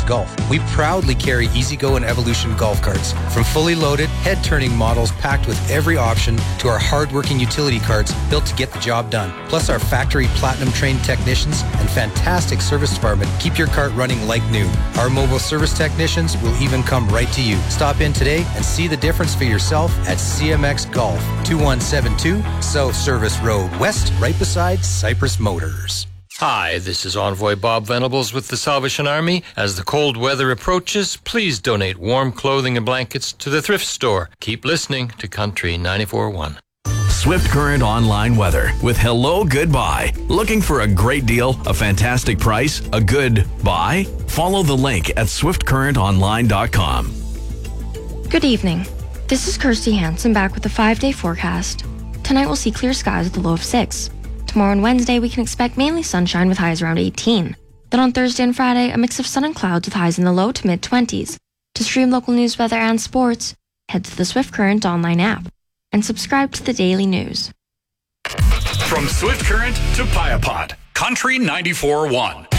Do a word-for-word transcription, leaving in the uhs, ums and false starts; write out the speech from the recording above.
Golf. We proudly carry E-Z-Go and Evolution golf carts. From fully loaded, head-turning models packed with every option to our hard-working utility carts built to get the job done. Plus our factory platinum-trained technicians and fantastic service department keep your cart running like new. Our mobile service technicians will even come right to you. Stop in today and see the difference for yourself at C M X Golf, two one seven two South Service Road West, right beside Cypress Motors. Hi, this is Envoy Bob Venables with the Salvation Army. As the cold weather approaches, please donate warm clothing and blankets to the thrift store. Keep listening to Country ninety-four point one. Swift Current Online Weather with Hello Goodbye. Looking for a great deal, a fantastic price, a good buy? Follow the link at swift current online dot com. Good evening. This is Kirsty Hansen back with a five-day forecast. Tonight we'll see clear skies with a low of six. Tomorrow and Wednesday we can expect mainly sunshine with highs around eighteen. Then on Thursday and Friday, a mix of sun and clouds with highs in the low to mid-twenties. To stream local news, weather, and sports, head to the Swift Current online app and subscribe to the daily news. From Swift Current to Piapot, Country ninety-four point one.